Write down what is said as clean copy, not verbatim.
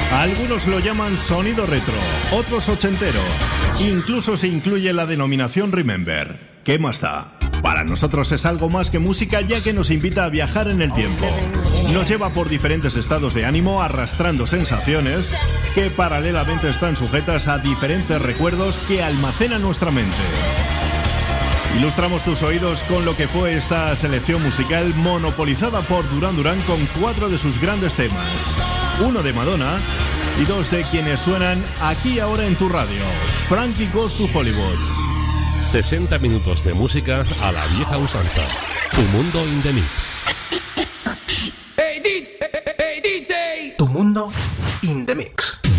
Algunos lo llaman sonido retro, otros ochentero. Incluso se incluye la denominación Remember. ¿Qué más da? Para nosotros es algo más que música, ya que nos invita a viajar en el tiempo. Nos lleva por diferentes estados de ánimo, arrastrando sensaciones que paralelamente están sujetas a diferentes recuerdos que almacena nuestra mente. Ilustramos tus oídos con lo que fue esta selección musical monopolizada por Duran Duran con 4 de sus grandes temas. 1 de Madonna y 2 de quienes suenan aquí ahora en tu radio. Frankie Goes to Hollywood. 60 minutos de música a la vieja usanza. Tu mundo in the mix. Hey DJ. Tu mundo in the mix.